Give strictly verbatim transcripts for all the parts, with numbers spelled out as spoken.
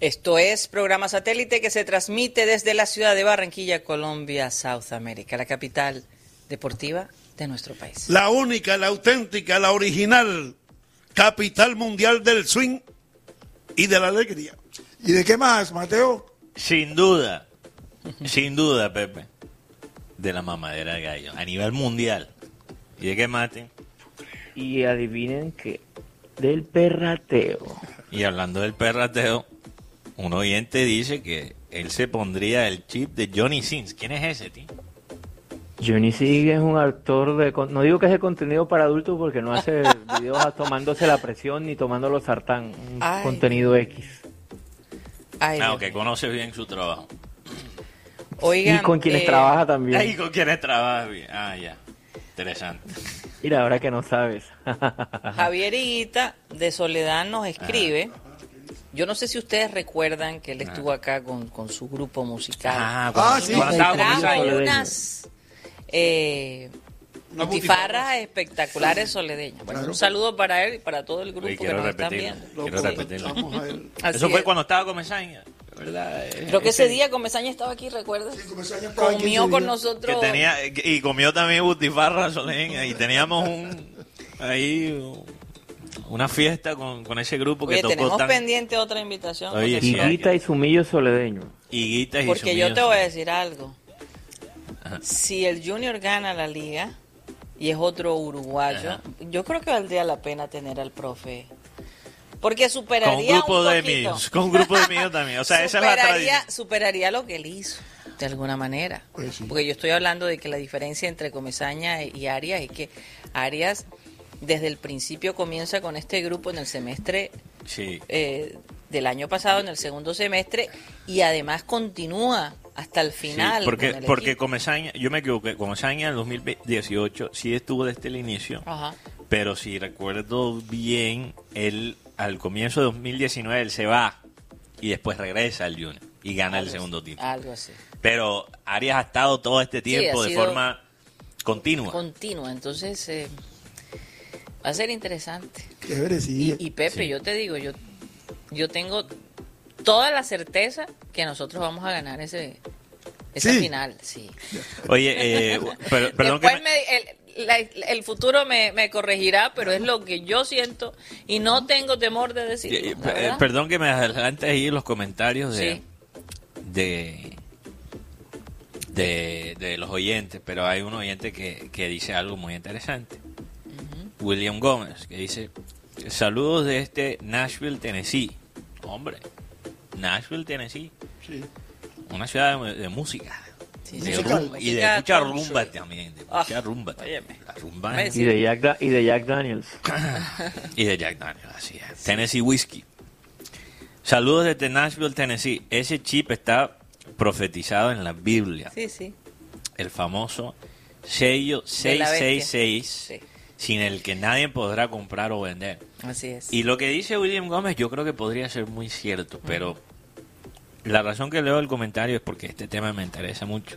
Esto es programa satélite que se transmite desde la ciudad de Barranquilla, Colombia, South America, la capital deportiva de nuestro país. La única, la auténtica, la original capital mundial del swing y de la alegría. ¿Y de qué más, Mateo? Sin duda, sin duda, Pepe, de la mamadera de gallo, a nivel mundial. ¿Y de qué, Mate? Y adivinen qué, del perrateo. Y hablando del perrateo, un oyente dice que él se pondría el chip de Johnny Sins. ¿Quién es ese, tío? Johnny Sins es un actor de... No digo que es de contenido para adultos porque no hace videos tomándose la presión ni tomando los sartán. Un Ay. contenido X. Ay, no, que conoce bien su trabajo. Oigan, y con quienes eh... trabaja también. Y con quienes trabaja bien. Ah, ya. Interesante. Mira, ahora que no sabes. Javier Higuita de Soledad nos escribe... Ah. Yo no sé si ustedes recuerdan que él estuvo acá con, con su grupo musical. Ah, cuando, ah sí. Cuando estaba trajo unas eh, butifarras espectareculares soledeñas. Bueno, claro. Un saludo para él y para todo el grupo. Oye, que nos están viendo. Quiero repetirlo. Eso fue es. Cuando estaba Comesaña, ¿verdad? Creo que ese, ese día Comesaña estaba aquí, ¿recuerdas? Sí, Comesaña estaba comió aquí con nosotros. Que tenía, y comió también butifarras soledeñas. Y teníamos un... ahí... una fiesta con, con ese grupo. Oye, que tocó tenemos tan... pendiente otra invitación. Oye, Higuita sí, y Sumillo Soledeño. Higuita y Porque Sumillo yo te voy a decir algo. Ajá. Si el Junior gana la liga y es otro uruguayo, Ajá. yo creo que valdría la pena tener al profe. Porque superaría con un grupo un de míos, con un grupo de míos también. O sea, esa es la tradición. Superaría lo que él hizo, de alguna manera. Pues sí. Porque yo estoy hablando de que la diferencia entre Comesaña y Arias es que Arias... desde el principio comienza con este grupo en el semestre sí. eh, del año pasado, en el segundo semestre, y además continúa hasta el final. Sí, porque con el porque Comesaña, yo me equivoqué, Comesaña en el dos mil dieciocho sí estuvo desde el inicio, Ajá. pero si recuerdo bien, él al comienzo de dos mil diecinueve él se va y después regresa al Junior y gana algo el segundo así, título. Algo así. Pero Arias ha estado todo este tiempo sí, de forma continua. Continua, entonces... Eh, va a ser interesante. Qué sí. Y, y Pepe, sí. yo te digo, yo yo tengo toda la certeza que nosotros vamos a ganar ese esa sí. final. Sí. Oye, eh, per, perdón Después que me... me, el, la, el futuro me, me corregirá, pero es lo que yo siento y no tengo temor de decirlo. Eh, perdón que me adelante ahí los comentarios de, sí. de, de, de los oyentes, pero hay un oyente que, que dice algo muy interesante. William Gómez, que dice, saludos de este Nashville, Tennessee. Hombre, Nashville, Tennessee. Sí. Una ciudad de, de música. Sí, de musical, rumba, y de mucha rumba también. De mucha oh, rumba. También. La rumba y, de Jack, y de Jack Daniels. y de Jack Daniels, así es. Sí. Tennessee Whiskey. Saludos desde Nashville, Tennessee. Ese chip está profetizado en la Biblia. Sí, sí. El famoso sello seiscientos sesenta y seis. Sí. Sin el que nadie podrá comprar o vender. Así es. Y lo que dice William Gómez yo creo que podría ser muy cierto, pero la razón que leo el comentario es porque este tema me interesa mucho.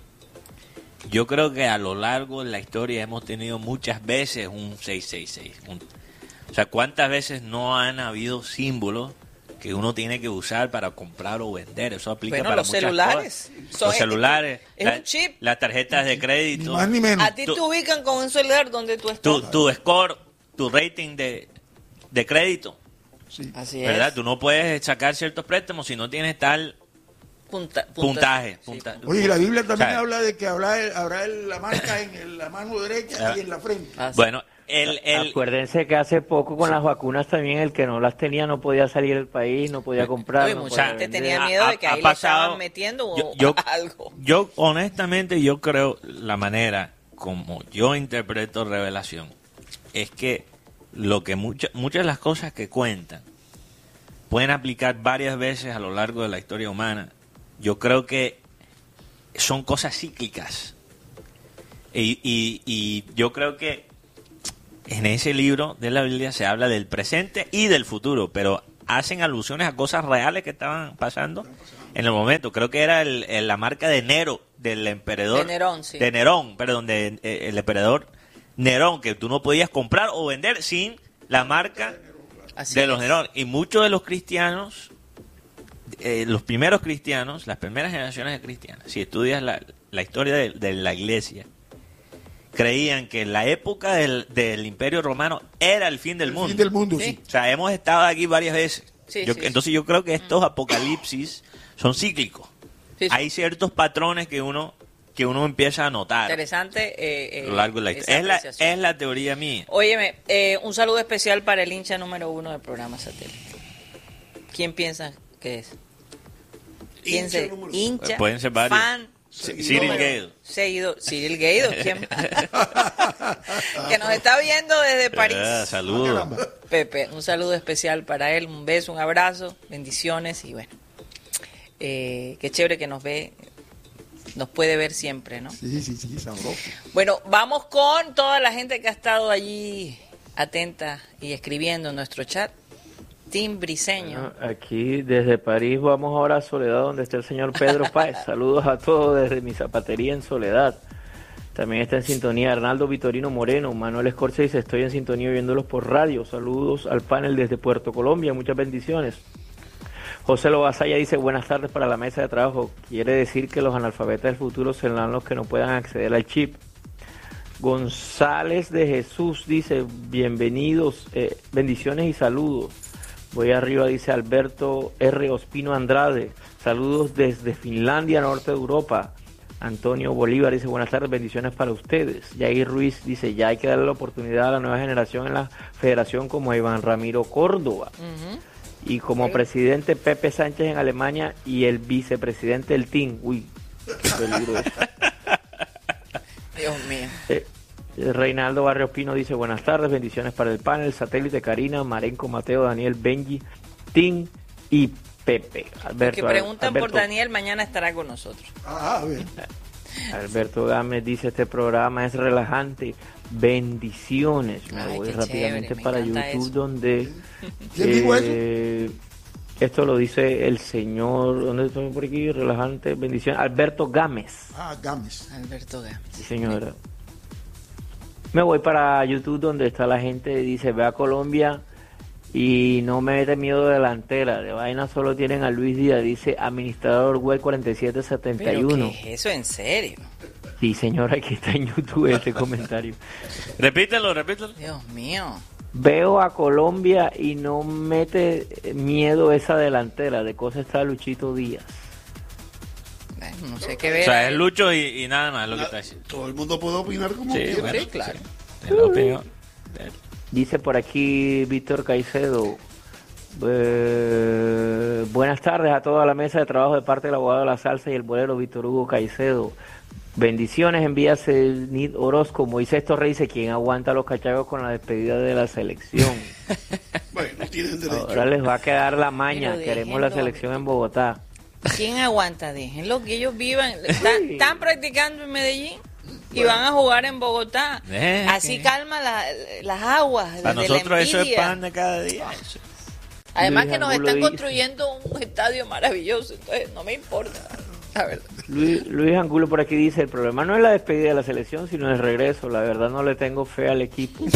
Yo creo que a lo largo de la historia hemos tenido muchas veces un seiscientos sesenta y seis. Un, o sea, ¿cuántas veces no han habido símbolos que uno tiene que usar para comprar o vender? Eso aplica bueno, para los muchas celulares. cosas. Los celulares. Es la, un chip. Las tarjetas de crédito. Ni más ni menos. A ti te ubican con un celular donde tú estás. Tu, tu score, tu rating de, de crédito. Sí. Así ¿verdad? es. Tú no puedes sacar ciertos préstamos si no tienes tal Punta, punta, puntaje. sí. Punta, Oye, la Biblia también o sea, habla de que habrá, el, habrá el, la marca en el, la mano derecha y en la frente. Ah, sí. Bueno, el, el... acuérdense que hace poco con sí. las vacunas también el que no las tenía no podía salir del país, no podía comprar. Oye, no mucha gente tenía miedo de que ahí ha pasado, le estaban metiendo yo, yo, algo. Yo, honestamente, yo creo la manera como yo interpreto revelación es que lo que mucha, muchas de las cosas que cuentan pueden aplicar varias veces a lo largo de la historia humana. Yo creo que son cosas cíclicas. Y, y, y yo creo que en ese libro de la Biblia se habla del presente y del futuro, pero hacen alusiones a cosas reales que estaban pasando en el momento. Creo que era el, el, la marca de Nero, del emperador. De Nerón, sí. De Nerón, perdón, de, de, el emperador Nerón, que tú no podías comprar o vender sin la marca Así de los es. Nerón. Y muchos de los cristianos eh, los primeros cristianos, las primeras generaciones de cristianos, si estudias la, la historia de, de la iglesia, creían que la época del, del Imperio Romano era el fin del El mundo. fin del mundo, sí. Sí. O sea, hemos estado aquí varias veces. Sí, Yo- sí, entonces sí. yo creo que estos apocalipsis son cíclicos. Sí, sí. Hay ciertos patrones que uno que uno empieza a notar Interesante. Eh, a eh, lo largo de la esa historia. Es la, apreciación. es la teoría mía. Óyeme, eh, un saludo especial para el hincha número uno del programa Satélite. ¿Quién piensa que es? ¿Quién Hincha se- número uno. hincha, Pueden ser varios. fan, C- Cyril número- Gale. Seguido, Cyril Gale, ¿quién? Que nos está viendo desde París. Ah, saludos. Pepe, un saludo especial para él, un beso, un abrazo, bendiciones y bueno, eh, qué chévere que nos ve, nos puede ver siempre, ¿no? Sí, sí, sí, sabroso. Bueno, vamos con toda la gente que ha estado allí atenta y escribiendo en nuestro chat. Tim Briseño. Bueno, aquí desde París vamos ahora a Soledad, donde está el señor Pedro Páez. Saludos a todos desde mi zapatería en Soledad. También está en sintonía Arnaldo Vitorino Moreno. Manuel Escorce dice, estoy en sintonía viéndolos por radio. Saludos al panel desde Puerto Colombia. Muchas bendiciones. José Lobazaya dice, buenas tardes para la mesa de trabajo. Quiere decir que los analfabetas del futuro serán los que no puedan acceder al chip. González de Jesús dice, bienvenidos, eh, bendiciones y saludos. Voy arriba, dice Alberto R. Ospino Andrade. Saludos desde Finlandia, norte de Europa. Antonio Bolívar dice, buenas tardes, bendiciones para ustedes. Yair Ruiz dice, ya hay que darle la oportunidad a la nueva generación en la federación como a Iván Ramiro Córdoba. Ujú. Y como presidente Pepe Sánchez en Alemania y el vicepresidente del T I N. Uy, qué peligro eso. Dios mío. Eh, Reinaldo Barrios Pino dice, buenas tardes, bendiciones para el panel, Satélite, Karina, Marenco, Mateo, Daniel, Benji, Tim y Pepe. Los Alberto, que preguntan por Alberto, Daniel mañana estará con nosotros. Ah, a ver. Alberto Gámez dice, este programa es relajante, bendiciones. Me Ay, voy qué rápidamente chévere, me para encanta YouTube, eso. donde ¿Quién dijo eh, esto lo dice el señor, ¿dónde estoy por aquí? Relajante, bendiciones. Alberto Gámez. Ah, Gámez. Alberto Gámez. Sí, señora. Me voy para YouTube, donde está la gente, dice, ve a Colombia y no me mete miedo de delantera. De vaina solo tienen a Luis Díaz, dice administrador web cuarenta y siete setenta y ¿Pero uno. qué es eso, en serio? Sí, señora, aquí está en YouTube este comentario. Repítelo, repítelo. Dios mío. Veo a Colombia y no mete miedo esa delantera. De cosa está Luchito Díaz. Bueno, no sé qué ver. O sea, es Lucho y, y nada más lo que está diciendo. Todo el mundo puede opinar como Sí, quiera. bueno. Sí, claro. Es la opinión de él. Dice por aquí Víctor Caicedo. Eh, buenas tardes a toda la mesa de trabajo de parte del abogado de la salsa y el bolero Víctor Hugo Caicedo. Bendiciones, envíase Nid Orozco. Moisés Torres dice, ¿quién aguanta los cachagos con la despedida de la selección? Bueno, tienen derecho. Ahora les va a quedar la maña. Pero Queremos la déjenlo. selección en Bogotá. ¿Quién aguanta? Déjenlo que ellos vivan. Están, están practicando en Medellín y van a jugar en Bogotá. Eh, Así que- calma la- las aguas. Para de la nosotros eso es envidia. pan de cada día. Eso. Además Luis que nos Angulo están dice- construyendo un estadio maravilloso, entonces no me importa. La verdad. Luis, Luis Angulo por aquí dice, el problema no es la despedida de la selección, sino el regreso. La verdad no le tengo fe al equipo.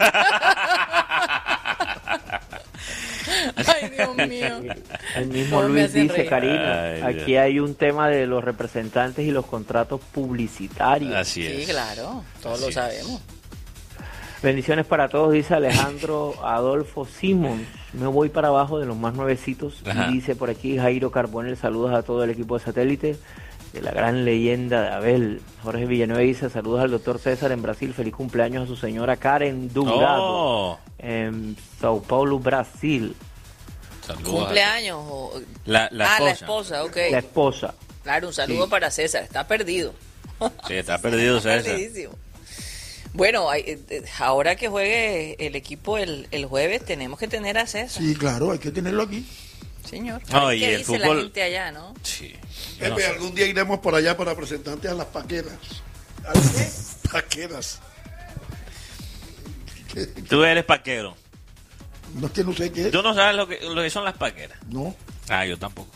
Ay, Dios mío. El mismo No, me Luis hacen dice, reír. Karina, Ay, aquí Dios. hay un tema de los representantes y los contratos publicitarios. Así es. Sí, claro, todos Así lo es. sabemos. Bendiciones para todos, dice Alejandro Adolfo Simons. Me voy para abajo de los más nuevecitos. Ajá. Y dice por aquí Jairo Carbonel, saludos a todo el equipo de Satélite, de la gran leyenda de Abel. Jorge Villanueva dice, saludos al doctor César en Brasil, feliz cumpleaños a su señora Karen Dourado, Oh, en Sao Paulo, Brasil. saludos. Cumpleaños. O... La, la ah, la esposa. esposa, ok. La esposa. Claro, un saludo Sí. para César, está perdido. Sí, está perdido Está César. perdidísimo. Bueno, hay- eh, eh, ahora que juegue el equipo el, el jueves, tenemos que tener a César. Sí, claro, hay que tenerlo aquí. Señor. No, A ver y ¿Qué el dice fútbol- la gente allá, no? Sí. Yo no Pepe, sé. algún día iremos por allá para presentarte a las paqueras. ¿A qué? Paqueras. Tú eres paquero. No es que no sé qué es. Tú no sabes lo que, lo que son las paqueras. No. Ah, yo tampoco.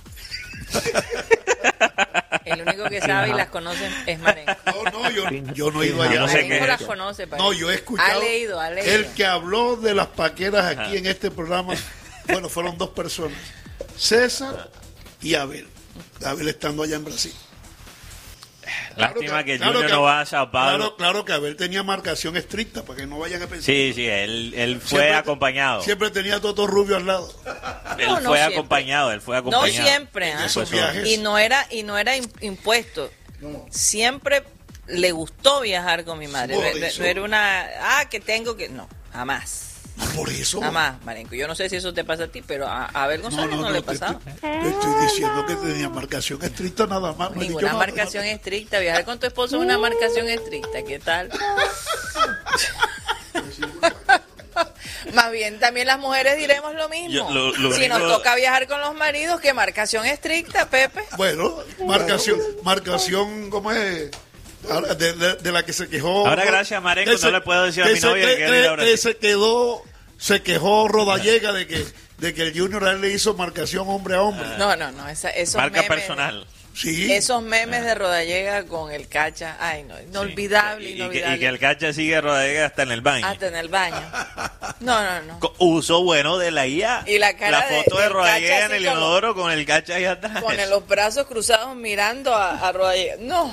El único que sabe y las conoce es Marenco. No, no, yo, yo no he ido allá. Yo no sé Marenco qué es las eso. conoce. No, parece. yo he escuchado. Ha leído, ha leído. El que habló de las paqueras aquí en este programa, bueno, fueron dos personas. César y Abel. Abel estando allá en Brasil. Lástima Claro que, claro Junior que- no va a Sao Paulo. Claro, claro que Abel tenía marcación estricta para que no vayan a pensar. Sí, sí, él, él fue Siempre- acompañado. Siempre tenía Toto Rubio al lado. Él No, no fue siempre. acompañado, él fue No acompañado. siempre, ¿ah? Esos Fue viajes. Y no era y no era im- impuesto. Siempre le gustó viajar con mi madre. Por No, no- eso. no era una, ah, que tengo que, no, jamás. Por eso. Jamás, Marenco. Yo no sé si eso te pasa a ti, pero a a Abel González no, le te pasaba. estoy- Te estoy diciendo que tenía marcación estricta nada más. no he dicho Ninguna nada. marcación estricta. Viajar con tu esposo es una marcación estricta. ¿Qué tal? Más bien, también las mujeres diremos lo mismo. Yo- lo- lo si nos único- toca viajar con los maridos, ¿qué marcación estricta, Pepe? Bueno, marcación, marcación, ¿cómo es? Ahora, De, de- de la que se quejó. Ahora, gracias, Marenco, que se- no le puedo decir a que mi se- novia que que, quiere ir a que- Brasil. que se quedó, se quejó Rodallega de que, de que el Junior a él le hizo marcación hombre a hombre. No, no, no. Esa, esos Marca memes- personal. Sí. Esos memes de Rodallega con el cacha, ay no, inolvidable, Sí. Y, y que, inolvidable. y que el cacha sigue Rodríguez hasta en el baño. Hasta en el baño. No, no, no. Co- Uso bueno de la I A. Y la cara de- foto de, del Rodríguez Cacha en el así como- inodoro con el cacha ahí atrás. Con los brazos cruzados mirando a, a Rodallega. No,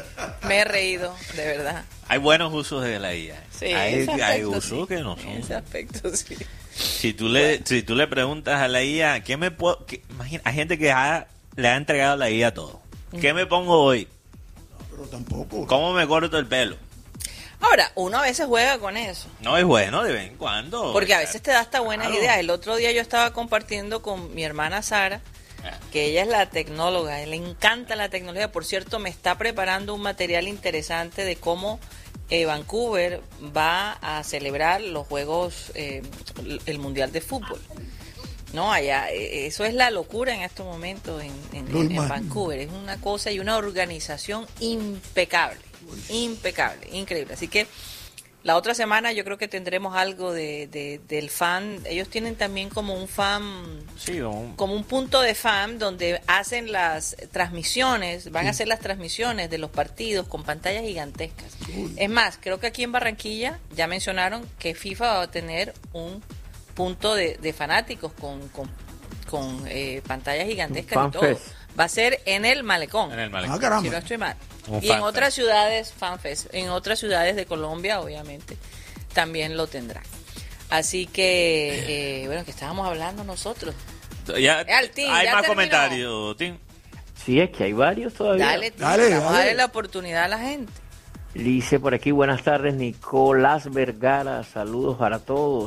me he reído, de verdad. Hay buenos usos de la I A. Sí, hay ese hay aspecto usos sí. que no En son. ese aspecto, sí. Si tú le si tú le preguntas a la I A, ¿qué me puedo qué- imagina, hay gente que ha- le ha entregado a la I A todo. ¿Qué me pongo hoy? Pero tampoco. ¿Cómo me corto el pelo? Ahora, uno a veces juega con eso. No es bueno de vez en cuando. Porque a veces te da hasta buenas Claro. ideas. El otro día yo estaba compartiendo con mi hermana Sara, que ella es la tecnóloga, le encanta la tecnología. Por cierto, me está preparando un material interesante de cómo eh, Vancouver va a celebrar los Juegos, eh, el Mundial de Fútbol. No, allá, eh, eso es la locura en estos momentos en, en- Lo en imagino. Vancouver. Es una cosa y una organización impecable, impecable, increíble. Así que la otra semana yo creo que tendremos algo de, de- del fan. Ellos tienen también como un fan, Sí, un- como un punto de fan donde hacen las transmisiones, van a hacer las transmisiones de los partidos con pantallas gigantescas. Es más, creo que aquí en Barranquilla ya mencionaron que FIFA va a tener un punto de, de fanáticos con, con, con, eh, pantallas gigantescas Un y todo. fanfest. Va a ser en el malecón. en el Ah, malecón. Si caramba. no estoy mal. Un Y en fanfest. otras ciudades, fanfest, en otras ciudades de Colombia, obviamente, también lo tendrá. Así que, eh, bueno, que estábamos hablando nosotros. Ya, Al Tim, hay ya más terminó. comentarios, Tim. Sí, es que hay varios todavía. Dale, tío, Dale, vamos a dale. darle la oportunidad a la gente. Dice por aquí, buenas tardes, Nicolás Vergara, saludos para todos.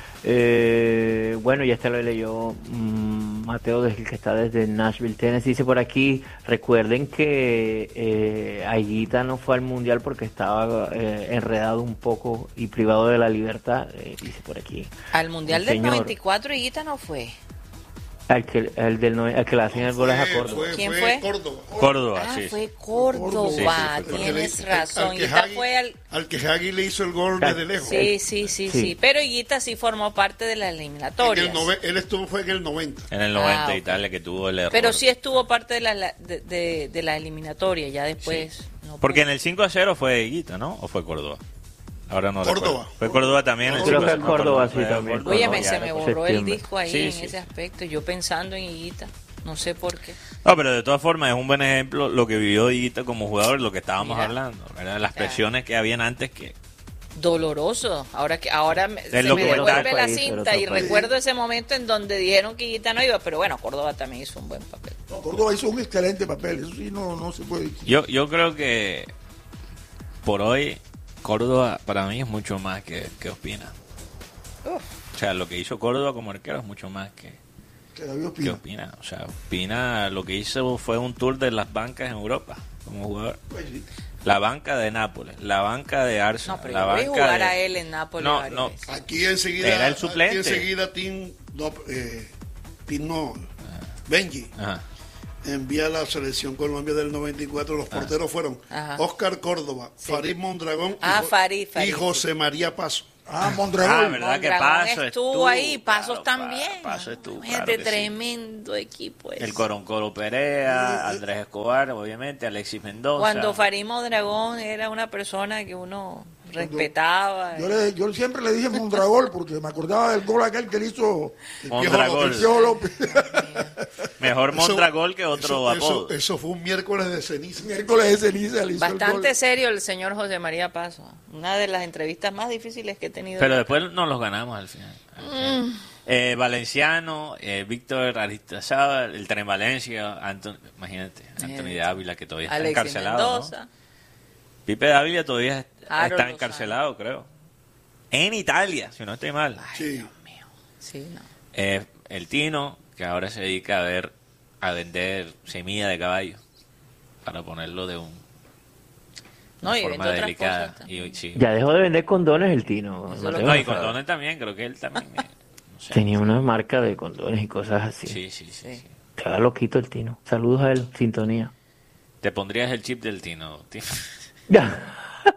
Eh, bueno, ya este lo leyó mm, Mateo, desde que está desde Nashville, Tennessee. Dice por aquí, recuerden que eh, Aguita no fue al Mundial porque estaba eh, enredado un poco y privado de la libertad, eh, dice por aquí. Al Mundial El del señor. noventa y cuatro, Higuita no fue. Al que, al del, nove- al que le hacen el gol es a Fue- Córdoba. fue- ¿Quién fue fue? Córdoba. Córdoba, Ah, sí. fue Córdoba, Sí, sí, fue Porque tienes le- razón. al que Higuita Hagi- fue al... al que Hagi le hizo el gol desde lejos. Sí, sí, sí, sí, Sí. Pero Higuita sí formó parte de las En eliminatorias. el nove- él estuvo fue en el noventa. En el noventa Ah, y ok. tal, que tuvo el error. Pero sí estuvo parte de la, la- de, de, de la eliminatoria, ya después. no Porque en pudo. el cinco a cero fue Higuita, ¿no? ¿O fue Córdoba? Ahora no Córdoba. recuerdo. Fue Córdoba también. en el Creo cinco a que cero. fue Córdoba, sí, Fue también. Córdoba, Oye, no, me, ya se me después. borró el septiembre. disco ahí Sí, en sí. ese aspecto. Yo pensando en Higuita, no sé por qué. No, pero de todas formas es un buen ejemplo lo que vivió Higuita como jugador, lo que estábamos Mira. hablando, ¿verdad? Las Claro. presiones que habían antes que... Doloroso. Ahora que ahora me, se lo me que devuelve está- la país, cinta otro y país. recuerdo ese momento en donde dijeron que Higuita no iba, pero bueno, Córdoba también hizo un buen papel. No, Córdoba hizo un excelente papel, eso sí no, no se puede decir. Yo, yo creo que por hoy Córdoba para mí es mucho más que, que Ospina. Uf. O sea, lo que hizo Córdoba como arquero es mucho más que, Que David que Ospina. Ospina. O sea, Ospina lo que hizo fue un tour de las bancas en Europa como jugador. Pues sí. La banca de Nápoles, la banca de No, Arsenal, pero la yo vi banca jugar de... a él en Nápoles No, varias no. veces. Aquí enseguida. Era el suplente. Aquí enseguida Tim, no, eh, Tim no, Benji Ajá. envía a la selección Colombia del noventa y cuatro. Los porteros fueron Ajá. Oscar Córdoba, Sí. Farid Mondragón y Ah, Jo- Farid, Farid, y José María Paso. Ah, Ah, Mondragón. ¿verdad que Mondragón Paso estuvo estuvo? ahí, Pasos Claro, también. Pa- Paso estuvo, Gente, claro que sí. tremendo equipo ese. El Coroncolo Perea, Andrés Escobar, obviamente, Alexis Mendoza. Cuando Farimo Dragón era una persona que uno respetaba. Yo, le- yo siempre le dije Mondragón porque me acordaba del gol aquel que le hizo El Mondragón. el Piojo López. Mira, mejor Eso- Mondragón que otro eso, apodo. eso, eso fue un miércoles de ceniza. Miércoles de ceniza le hizo el Bastante gol. serio el señor José María Paso. Una de las entrevistas más difíciles que he tenido. Pero después nos los ganamos al final. Al final. Mm. Eh, Valenciano, eh, Víctor Aristizábal, el Tren Valencia, Anton, imagínate, Anthony de Ávila, que todavía está Alexis encarcelado, Mendoza. ¿no? Pipe de Ávila todavía Harold está Lozano. encarcelado, creo. En Italia, si no estoy mal. Ay, Sí. Dios mío. Sí, no. Eh, el Tino, que ahora se dedica a ver a vender semilla de caballo para ponerlo de un No, una y forma vende otras delicada. cosas también. Y, sí. Ya dejó de vender condones el Tino. Eso Mateo lo que- No, y González. condones también, creo que él también. eh, no sé. Tenía una marca de condones y cosas así. Sí, sí, sí, Sí. sí. Estaba loquito el Tino. Saludos a él, sintonía. Te pondrías el chip del Tino. Tino. Ya.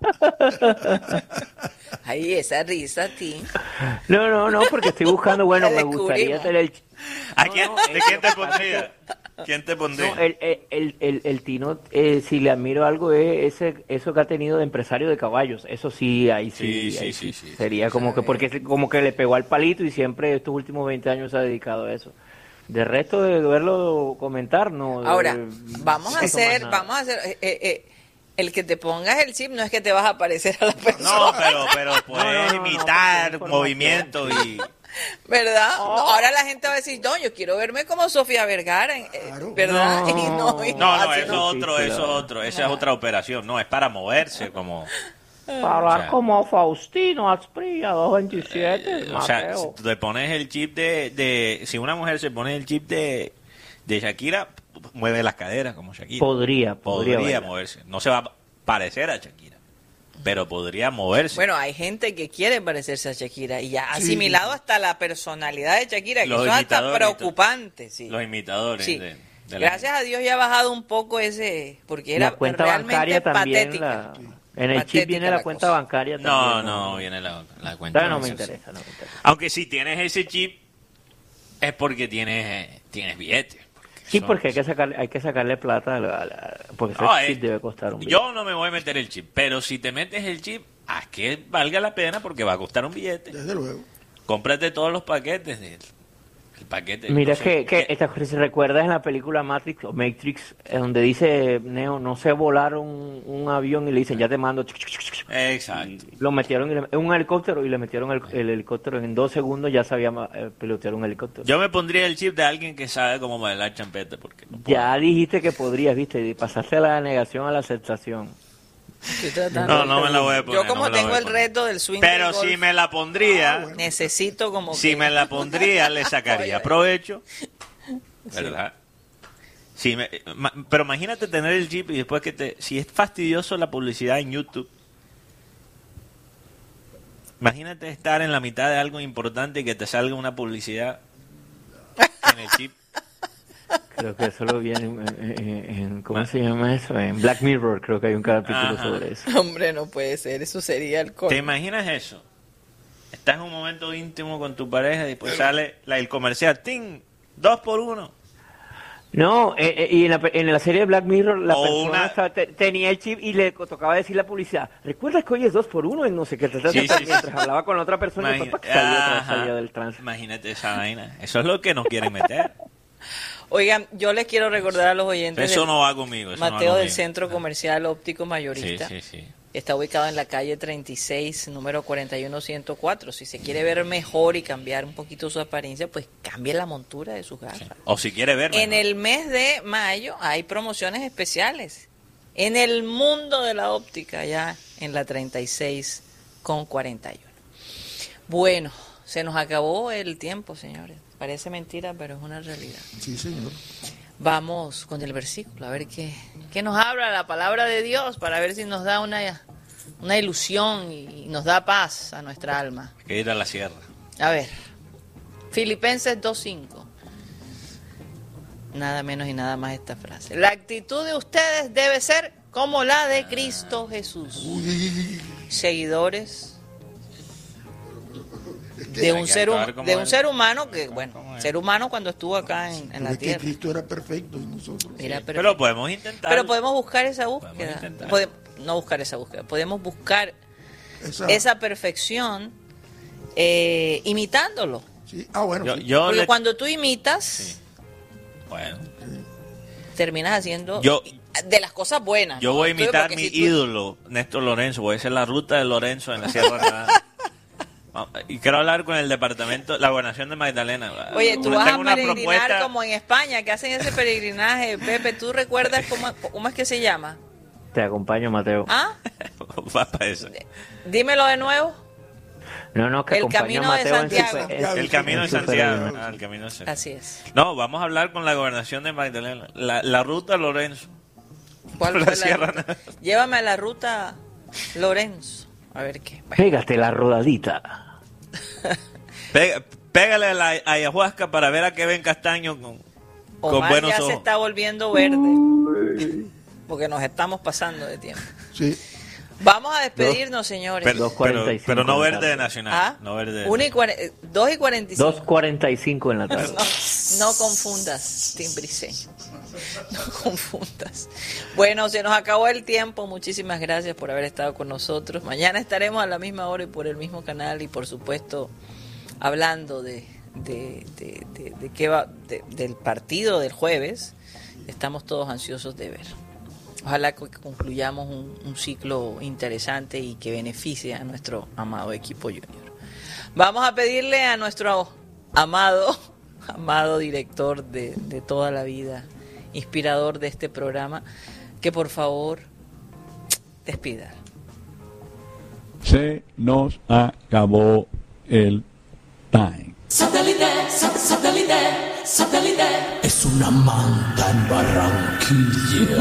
Ay, esa risa, ti. No, no, no, porque estoy buscando, bueno, La me gustaría descubrimos. tener el... ¿A No, quién, no, ¿De es quién lo te que pasa pondría? ¿Quién te pondría? No, el, el, el, el, el Tino, eh, si le admiro algo, es ese, eso que ha tenido de empresario de caballos. Eso sí, ahí sí, Sí, sí, ahí sí, sí, sería como que, porque es como que le pegó al palito y siempre estos últimos veinte años se ha dedicado a eso. De resto de verlo comentar, no. Ahora, eh, vamos a no hacer, más nada. vamos a hacer, eh, eh, eh, el que te pongas el chip no es que te vas a parecer a la persona, No, pero, pero puedes no, no, no, imitar porque es movimientos y... ¿verdad? No, ahora la gente va a decir, no, yo quiero verme como Sofía Vergara, eh, Claro. ¿verdad? No. Y no, y No, no, así eso no. es otro, eso es otro, esa es otra operación. No, es para moverse como... Para hablar O sea, como Faustino Asprilla, doscientos veintisiete, O sea, Mateo. si te pones el chip de, de... Si una mujer se pone el chip de, de Shakira, mueve las caderas como Shakira. Podría, podría. Podría bailar. moverse. No se va a parecer a Shakira, pero podría moverse. Bueno, hay gente que quiere parecerse a Shakira y ya ha Sí. asimilado hasta la personalidad de Shakira, que Los eso es hasta imitadores, preocupante, sí. Los imitadores Sí. de, de la Gracias a Dios ya ha bajado un poco ese, porque era La cuenta realmente bancaria también. patética. La, en el Patética chip viene la la cuenta cosa. bancaria No, también. no, viene la, la cuenta. No, no me bancaria. interesa, no me interesa. Aunque si tienes ese chip, es porque tienes, tienes billetes. Sí, son- porque hay que sacarle, hay que sacarle plata a la, a la- porque ese No, chip eh, debe costar un billete. Yo no me voy a meter el chip, pero si te metes el chip, haz que valga la pena porque va a costar un billete. Desde luego. Cómprate todos los paquetes del el paquete. Mira no sé, que, que esta, si recuerdas en la película Matrix o Matrix, eh, donde dice Neo, no sé volar un, un avión y le dicen, ya te mando. Exacto. Lo metieron en un helicóptero y le metieron el, el helicóptero. En dos segundos ya sabía ma- eh, pilotear un helicóptero. Yo me pondría el chip de alguien que sabe cómo bailar champeta porque no puedo. Ya dijiste que podrías, viste, y pasaste de la negación a la aceptación. Estoy tratando No, de- no me la voy a poner. Yo como no me la tengo voy a el poner. reto del swing Pero del golf, si me la pondría, necesito como si que- me la pondría, le sacaría Oye. provecho. ¿Verdad? Si me- ma- pero imagínate tener el chip y después que te... Si es fastidioso la publicidad en YouTube, imagínate estar en la mitad de algo importante y que te salga una publicidad en el chip. Creo que eso lo vi en, en- en- en- ¿cómo se llama eso? En Black Mirror, creo que hay un capítulo Ajá. sobre eso. Hombre, no puede ser, eso sería el ¿Te colmo. imaginas eso? Estás en un momento íntimo con tu pareja y después sale la, el comercial, ¡ting! Dos por uno. No, eh, eh, y en la, pe- en la serie de Black Mirror la O persona una- estaba- te- tenía el chip y le co- tocaba decir la publicidad, ¿recuerdas que hoy es dos por uno en no sé qué? Ta, ta, ta, Sí, ta", sí, mientras sí. hablaba con la otra persona y Imagina- papá, salía, otra- Ajá. salía del trance. Imagínate esa vaina. Eso es lo que nos quieren meter. Oigan, yo les quiero recordar a los oyentes Eso del no va conmigo. Eso no va Mateo del conmigo. Centro Comercial Óptico Sí, Mayorista. sí, sí. Está ubicado en la calle treinta y seis, número cuarenta y uno ciento cuatro. Si se quiere ver mejor y cambiar un poquito su apariencia, pues cambie la montura de sus gafas. Sí. O si quiere verme. En ¿no? el mes de mayo hay promociones especiales. En el mundo de la óptica, ya en la treinta y seis con cuarenta y uno. Bueno, se nos acabó el tiempo, señores. Parece mentira, pero es una realidad. Sí, señor. Vamos con el versículo, a ver qué, qué nos habla la palabra de Dios, para ver si nos da una, una ilusión y nos da paz a nuestra alma. Hay que ir a la sierra. A ver, Filipenses dos cinco. Nada menos y nada más esta frase. La actitud de ustedes debe ser como la de Cristo Jesús. Seguidores de un Hay que ser actuar hum- como de un él. ser humano que, bueno, como él. ser humano cuando estuvo acá en, en Pero la es que tierra. Cristo era perfecto y nosotros. Era Pero perfecto. podemos intentar. Pero podemos buscar esa Podemos búsqueda. intentar. Podem- no buscar esa búsqueda. Podemos buscar Esa, esa perfección eh, imitándolo. sí. Ah, bueno. Yo, sí. yo Porque le- cuando tú imitas, Sí. Bueno. Terminas haciendo Yo- de las cosas buenas. Yo ¿no? voy a Entonces, imitar porque mi si tú- ídolo, Néstor Lorenzo. Voy a hacer la ruta de Lorenzo en la Sierra Nevada. Y quiero hablar con el departamento, la gobernación de Magdalena. Oye, tú Tengo vas a una peregrinar propuesta- como en España, que hacen ese peregrinaje. Pepe, ¿tú recuerdas cómo, cómo es que se llama? Te acompaño, Mateo. ¿Ah? Va para eso. Dímelo de nuevo. No, no, que El acompaño Camino a de Mateo en su Santiago. pe- en- El camino de en su Santiago. peregrinación. Ah, el camino de Santiago. Así es. No, vamos a hablar con la gobernación de Magdalena. La, la ruta Lorenzo. ¿Cuál Por fue la la Sierra ruta? Nevada. Llévame a la ruta Lorenzo. A ver qué. Bueno, Pégate la rodadita. Pega- pégale a la ayahuasca para ver a Kevin Castaño con, con Omar buenos ya ojos. se está volviendo verde. Porque nos estamos pasando de tiempo. Sí. Vamos a despedirnos, señores. Pero, dos cuarenta y pero, pero no cinco de la verde de tarde. Nacional. ¿Ah? No verde de Una y cuare- eh, dos y cuarenta y cinco. dos cuarenta y cinco en la tarde. No, no confundas, timbriseño. No confundas. Bueno, se nos acabó el tiempo. Muchísimas gracias por haber estado con nosotros. Mañana estaremos a la misma hora y por el mismo canal y por supuesto hablando de, de, de, de, de qué va, de- del partido del jueves. Estamos todos ansiosos de ver. Ojalá que concluyamos un, un ciclo interesante y que beneficie a nuestro amado equipo junior. Vamos a pedirle a nuestro amado, amado director de, de toda la vida, inspirador de este programa, que por favor despida. Se nos acabó el time. Satélite, sa- satélite, satélite. Es una manta en Barranquilla.